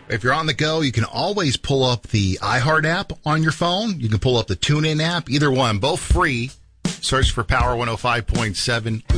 If you're on the go, you can always pull up the iHeart app on your phone. You can pull up the TuneIn app, either one, both free. Search for Power 105.7.